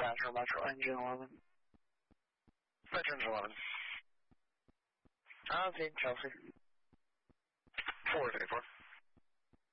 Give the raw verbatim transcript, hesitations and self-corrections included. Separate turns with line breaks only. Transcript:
Passenger Metro Engine eleven. Metro Engine eleven. Uh, okay, Chelsea. four eighty-four.